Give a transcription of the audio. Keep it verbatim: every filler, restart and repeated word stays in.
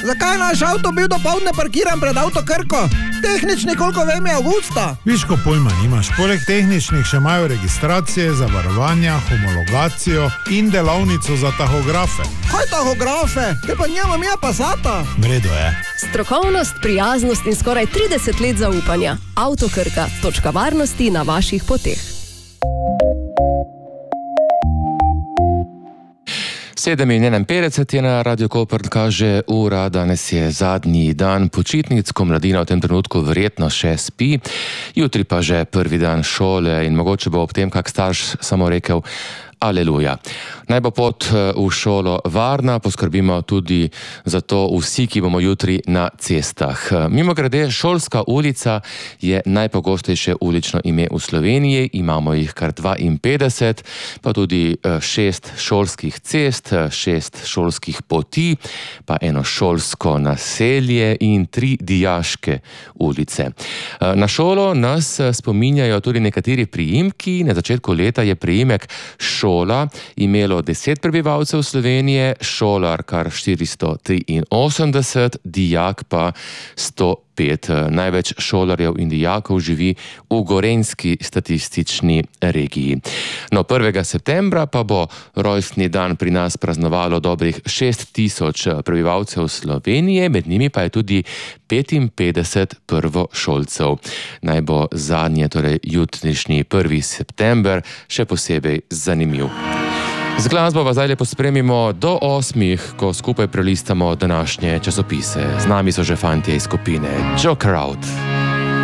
zakaj je naš avto bil dopoldne parkiran pred Avtokrko? Tehnični, koliko vem, je avgusta. Viš, ko pojma nimaš. Poleg tehničnih še imajo registracije, zavarovanja, homologacijo in delavnico za tahografe. Kaj tahografe? Te pa njema ja Passata. Vredo je. Strokovnost, prijaznost in skoraj trideset let zaupanja. Avtokrka, točka varnosti na vaših poteh. sedem in enainpetdeset je na Radio Koper, kaže ura, danes je zadnji dan počitnic, ko mladina v tem trenutku verjetno še spi, jutri pa že prvi dan šole in mogoče bo ob tem kak starš samo rekel aleluja. Naj bo pot v šolo varna, poskrbimo tudi za to vsi, ki bomo jutri na cestah. Mimogrede, Šolska ulica je najpogostejše ulično ime v Sloveniji, imamo jih kar dvainpetdeset, pa tudi šest šolskih cest, šest šolskih poti, pa eno šolsko naselje in tri dijaške ulice. Na šolo nas spominjajo tudi nekateri priimki. Na začetku leta je priimek Šola imelo deset prebivalcev Slovenije, šolar kar štiristo triinosemdeset, dijak pa sto pet. Največ šolarjev in dijakov živi v gorenjski statistični regiji. No, prvega septembra pa bo rojstni dan pri nas praznovalo dobrih šest tisoč prebivalcev Slovenije, med njimi pa je tudi petinpetdeset prvošolcev. Naj bo zadnje, torej jutrišnji prvi september, še posebej zanimiv. Z glasbo pa zdaj lepo spremimo do osmih, ko skupaj prelistamo današnje časopise. Z nami so že fantje iz skupine Joker Out.